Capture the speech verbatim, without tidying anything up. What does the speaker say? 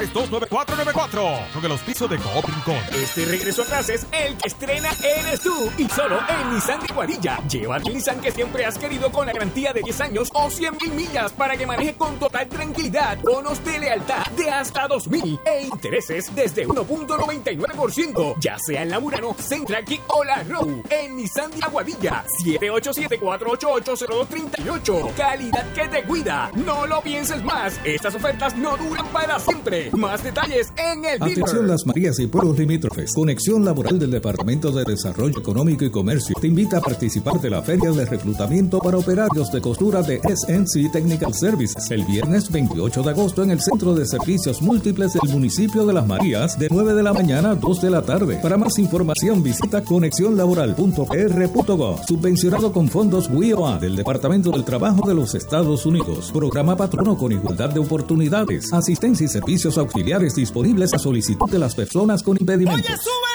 tres dos nueve cuatro nueve cuatro. Con el auspicio de Coop Rincón. Este regreso a clases, el que estrena eres tú. Y solo en Nissan de Guadilla. Llévate el Nissan que siempre has querido con la garantía de diez años o cien mil millas para que maneje con total tranquilidad. Bonos de lealtad de hasta dos mil e intereses desde uno punto noventa y nueve por ciento. Ya sea en la Murano, Centrac o la Row. En Nissan de Aguadilla. siete ocho siete, cuatro ocho ocho, cero dos tres ocho. Calidad que te cuida. No lo pienses más. Estas ofertas no duran para siempre. Más detalles en el dealer. Atención Las Marías y pueblos limítrofes. Conexión Laboral del Departamento de Desarrollo Económico y Comercio te invita a participar de la Feria de Reclutamiento para Operarios de Costura de S N C Technical Services el viernes veintiocho de agosto en el Centro de Servicios Múltiples del municipio de Las Marías de nueve de la mañana a dos de la tarde. Para más información visita conexión laboral punto p r punto gov. Subvencionado con fondos W I O A del Departamento del Trabajo de los Estados Unidos. Programa Patrono con igualdad de oportunidades. Asistencia y servicios auxiliares disponibles a solicitud de las personas con impedimentos. ¡Oye, sube!